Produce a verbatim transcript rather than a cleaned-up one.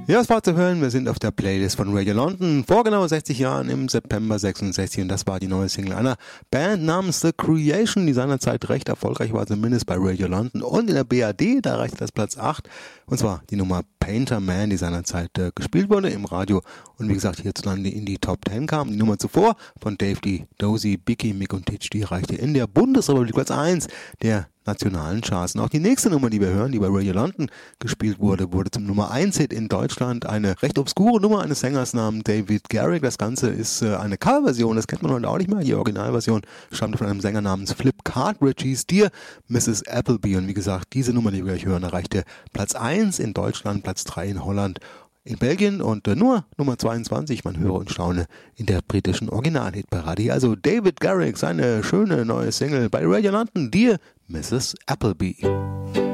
Ja, es war zu hören, wir sind auf der Playlist von Radio London vor genau sechzig Jahren im September sechsundsechzig und das war die neue Single einer Band namens The Creation, die seinerzeit recht erfolgreich war, zumindest bei Radio London und in der B A D, da erreichte das Platz acht und zwar die Nummer Painter Man, die seinerzeit äh, gespielt wurde im Radio und wie gesagt hierzulande in die Top Ten kam. Die Nummer zuvor von Dave D. Dozy, Biggie, Mick und Titch, die erreichte in der Bundesrepublik Platz eins der nationalen Charts. Und auch die nächste Nummer, die wir hören, die bei Radio London gespielt wurde, wurde zum Nummer eins Hit in Deutschland. Eine recht obskure Nummer eines Sängers namens David Garrick. Das Ganze ist äh, eine Coverversion, das kennt man heute auch nicht mehr. Die Originalversion stammte von einem Sänger namens Flip Cartridge, hieß Dear Missus Appleby. Und wie gesagt, diese Nummer, die wir gleich hören, erreichte Platz eins in Deutschland, Platz drei in Holland, in Belgien und äh, nur Nummer zweiundzwanzig, man höre und staune, in der britischen Originalhitparade. Also David Garrick, seine schöne neue Single bei Radio London, Dear Missus Appleby.